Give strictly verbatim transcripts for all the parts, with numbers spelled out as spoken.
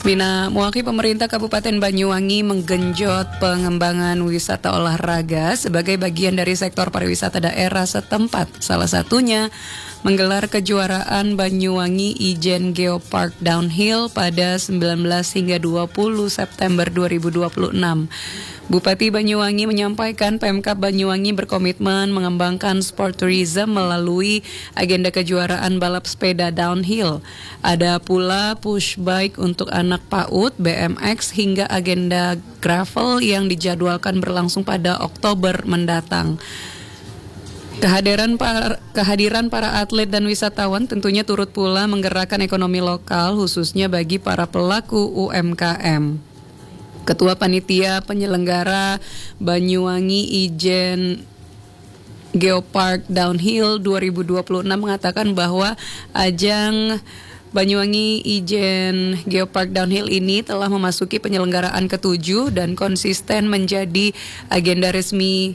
Bina Muaki, pemerintah Kabupaten Banyuwangi menggenjot pengembangan wisata olahraga sebagai bagian dari sektor pariwisata daerah setempat. Salah satunya menggelar kejuaraan Banyuwangi Ijen Geopark Downhill pada sembilan belas hingga dua puluh September dua ribu dua puluh enam. Bupati Banyuwangi menyampaikan Pemkab Banyuwangi berkomitmen mengembangkan sport tourism melalui agenda kejuaraan balap sepeda downhill. Ada pula push bike untuk anak PAUD, B M X, hingga agenda gravel yang dijadwalkan berlangsung pada Oktober mendatang. Kehadiran para, kehadiran para atlet dan wisatawan tentunya turut pula menggerakkan ekonomi lokal, khususnya bagi para pelaku U M K M. Ketua Panitia Penyelenggara Banyuwangi Ijen Geopark Downhill dua ribu dua puluh enam mengatakan bahwa ajang Banyuwangi Ijen Geopark Downhill ini telah memasuki penyelenggaraan ketujuh dan konsisten menjadi agenda resmi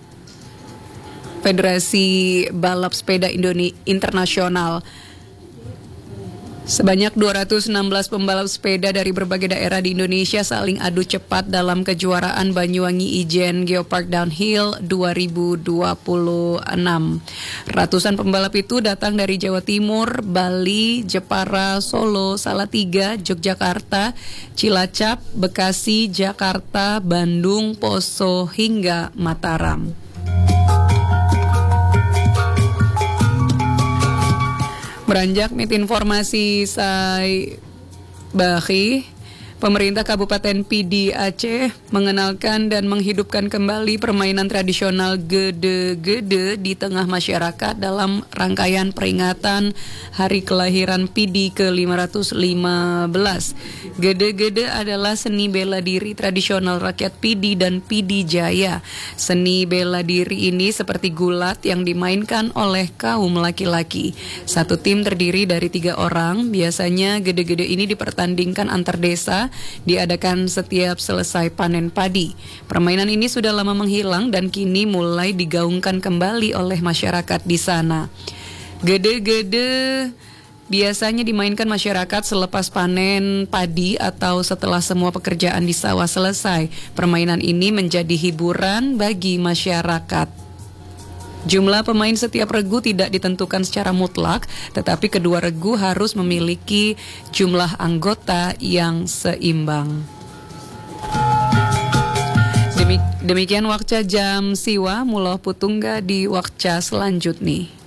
Federasi Balap Sepeda Indonesia Internasional. Sebanyak dua ratus enam belas pembalap sepeda dari berbagai daerah di Indonesia saling adu cepat dalam kejuaraan Banyuwangi Ijen Geopark Downhill dua ribu dua puluh enam. Ratusan pembalap itu datang dari Jawa Timur, Bali, Jepara, Solo, Salatiga, Yogyakarta, Cilacap, Bekasi, Jakarta, Bandung, Poso, hingga Mataram. Beranjak mit informasi saya Bahi, pemerintah Kabupaten Pidi Aceh mengenalkan dan menghidupkan kembali permainan tradisional gede-gede di tengah masyarakat dalam rangkaian peringatan Hari Kelahiran Pidi ke lima ratus lima belas. Gede-gede adalah seni bela diri tradisional rakyat Pidi dan Pidi Jaya. Seni bela diri ini seperti gulat yang dimainkan oleh kaum laki-laki. Satu tim terdiri dari tiga orang. Biasanya gede-gede ini dipertandingkan antar desa, diadakan setiap selesai panen padi. Permainan ini sudah lama menghilang dan kini mulai digaungkan kembali oleh masyarakat di sana. Gede-gede biasanya dimainkan masyarakat selepas panen padi atau setelah semua pekerjaan di sawah selesai. Permainan ini menjadi hiburan bagi masyarakat. Jumlah pemain setiap regu tidak ditentukan secara mutlak, tetapi kedua regu harus memiliki jumlah anggota yang seimbang. Demikian wakca jam siwa, muloh putungga di wakca selanjutnya.